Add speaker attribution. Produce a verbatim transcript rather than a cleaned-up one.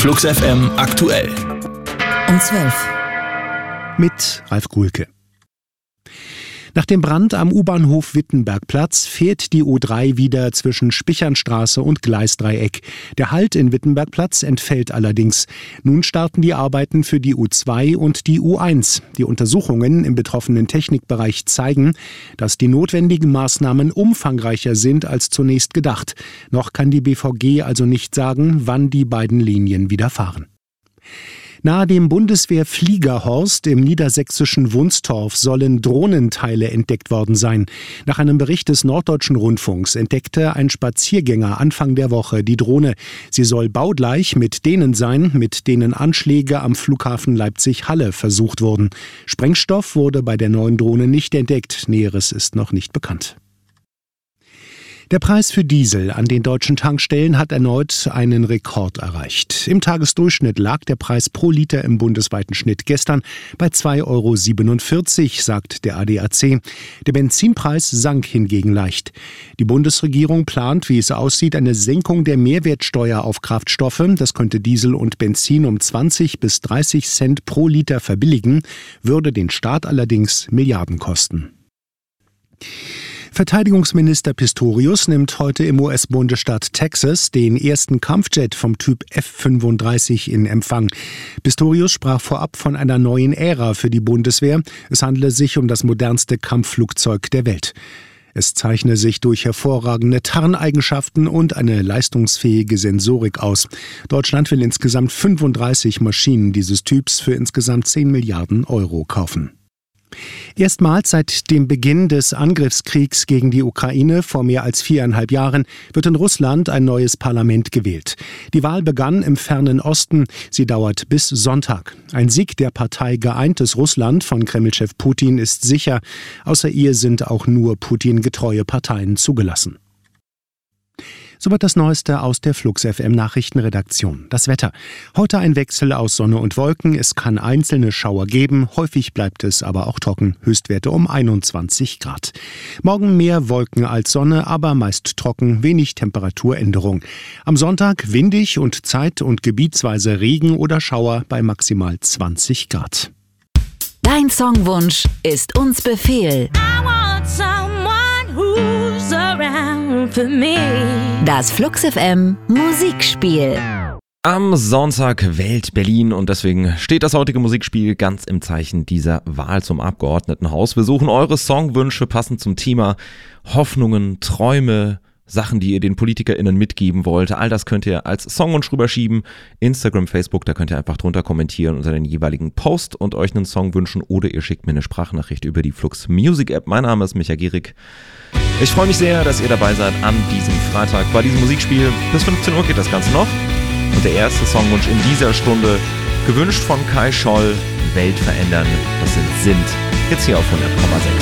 Speaker 1: Flux F M aktuell.
Speaker 2: Um zwölf.
Speaker 3: Mit Ralf Guhlke. Nach dem Brand am U-Bahnhof Wittenbergplatz fährt die U drei wieder zwischen Spichernstraße und Gleisdreieck. Der Halt in Wittenbergplatz entfällt allerdings. Nun starten die Arbeiten für die U zwei und die U eins. Die Untersuchungen im betroffenen Technikbereich zeigen, dass die notwendigen Maßnahmen umfangreicher sind als zunächst gedacht. Noch kann die B V G also nicht sagen, wann die beiden Linien wieder fahren. Nahe dem Bundeswehr-Fliegerhorst im niedersächsischen Wunstorf sollen Drohnenteile entdeckt worden sein. Nach einem Bericht des Norddeutschen Rundfunks entdeckte ein Spaziergänger Anfang der Woche die Drohne. Sie soll baugleich mit denen sein, mit denen Anschläge am Flughafen Leipzig-Halle versucht wurden. Sprengstoff wurde bei der neuen Drohne nicht entdeckt. Näheres ist noch nicht bekannt. Der Preis für Diesel an den deutschen Tankstellen hat erneut einen Rekord erreicht. Im Tagesdurchschnitt lag der Preis pro Liter im bundesweiten Schnitt gestern bei zwei Euro siebenundvierzig, sagt der A D A C. Der Benzinpreis sank hingegen leicht. Die Bundesregierung plant, wie es aussieht, eine Senkung der Mehrwertsteuer auf Kraftstoffe. Das könnte Diesel und Benzin um zwanzig bis dreißig Cent pro Liter verbilligen, würde den Staat allerdings Milliarden kosten. Verteidigungsminister Pistorius nimmt heute im U S-Bundesstaat Texas den ersten Kampfjet vom Typ F fünfunddreißig in Empfang. Pistorius sprach vorab von einer neuen Ära für die Bundeswehr. Es handele sich um das modernste Kampfflugzeug der Welt. Es zeichne sich durch hervorragende Tarneigenschaften und eine leistungsfähige Sensorik aus. Deutschland will insgesamt fünfunddreißig Maschinen dieses Typs für insgesamt zehn Milliarden Euro kaufen. Erstmals seit dem Beginn des Angriffskriegs gegen die Ukraine vor mehr als viereinhalb Jahren wird in Russland ein neues Parlament gewählt. Die Wahl begann im fernen Osten. Sie dauert bis Sonntag. Ein Sieg der Partei Geeintes Russland von Kremlchef Putin ist sicher. Außer ihr sind auch nur Putin getreue Parteien zugelassen. Soweit das Neueste aus der Flux F M Nachrichtenredaktion. Das Wetter. Heute ein Wechsel aus Sonne und Wolken. Es kann einzelne Schauer geben. Häufig bleibt es aber auch trocken. Höchstwerte um einundzwanzig Grad. Morgen mehr Wolken als Sonne, aber meist trocken. Wenig Temperaturänderung. Am Sonntag windig und zeit- und gebietsweise Regen oder Schauer bei maximal zwanzig Grad.
Speaker 2: Dein Songwunsch ist uns Befehl. Das Flux F M Musikspiel.
Speaker 4: Am Sonntag wählt Berlin und deswegen steht das heutige Musikspiel ganz im Zeichen dieser Wahl zum Abgeordnetenhaus. Wir suchen eure Songwünsche passend zum Thema Hoffnungen, Träume, Sachen, die ihr den PolitikerInnen mitgeben wollt. All das könnt ihr als Songwunsch rüberschieben. Instagram, Facebook, da könnt ihr einfach drunter kommentieren unter den jeweiligen Post und euch einen Song wünschen oder ihr schickt mir eine Sprachnachricht über die Flux Music App. Mein Name ist Micha Gierig. Ich freue mich sehr, dass ihr dabei seid an diesem Freitag bei diesem Musikspiel. Bis fünfzehn Uhr geht das Ganze noch. Und der erste Songwunsch in dieser Stunde, gewünscht von Kai Scholl, Welt verändern. Das sind Sind. Jetzt hier auf hundert Komma sechs.